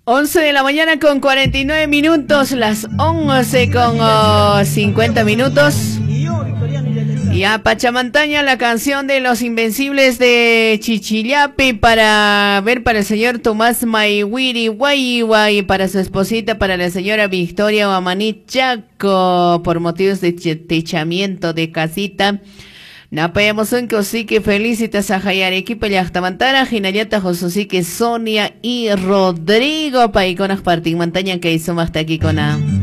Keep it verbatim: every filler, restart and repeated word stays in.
once de la mañana con cuarenta y nueve minutos, las once con oh, cincuenta minutos. Y a Pachamantaña, la canción de Los Invencibles de Chichillape para ver para el señor Tomás Maiwiri Guayguay, para su esposita, para la señora Victoria Guamaní Chaco, por motivos de techamiento de casita. Napayamos un cosique felicitas a Jayarequipa Yachtamantara, Jinayata Josusique Sonia y Rodrigo Paiconas Partimantanya que hizo hasta aquí con a